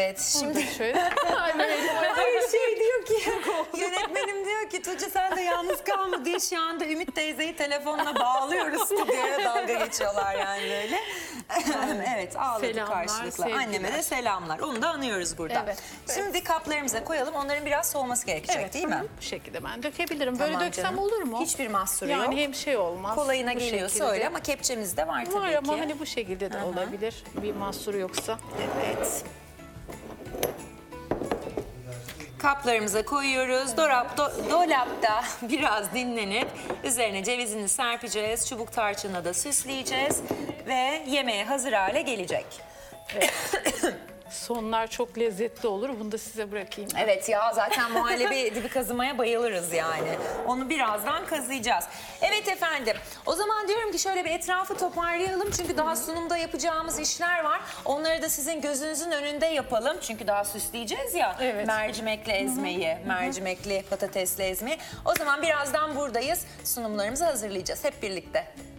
Evet. Şimdi Şöyle. hayır şey diyor ki yönetmenim diyor ki Tuğçe sen de yalnız kalma diye şu anda Ümit teyzeyi telefonla bağlıyoruz stüdyoya dalga geçiyorlar yani böyle. Evet ağladık Selamlar, karşılıklı. sevgiler. Anneme de selamlar. Onu da anıyoruz burada. Evet, Şimdi kaplarımıza koyalım. Onların biraz soğuması gerekecek Evet, değil mi? Bu şekilde ben dökebilirim. Böyle Tamam döksem canım. olur mu? Hiçbir mahsuru yok. Yani hem şey olmaz. Kolayına bu geliyorsa şekilde. öyle ama kepçemiz de var tabii Var ki. ama hani bu şekilde de olabilir. Bir mahsuru yoksa. Evet. Kaplarımıza koyuyoruz. Dolapta biraz dinlenip üzerine cevizini serpeceğiz. Çubuk tarçınla da süsleyeceğiz ve yemeğe hazır hale gelecek. Sonlar çok lezzetli olur. Bunu da size bırakayım. Evet ya zaten muhallebi dibi kazımaya bayılırız yani. Onu birazdan kazıyacağız. Evet efendim. O zaman diyorum ki şöyle bir etrafı toparlayalım. Çünkü daha sunumda yapacağımız işler var. Onları da sizin gözünüzün önünde yapalım. Çünkü daha süsleyeceğiz ya. Evet. Mercimekli ezmeyi, mercimekli patatesli ezmeyi. O zaman birazdan buradayız. Sunumlarımızı hazırlayacağız hep birlikte.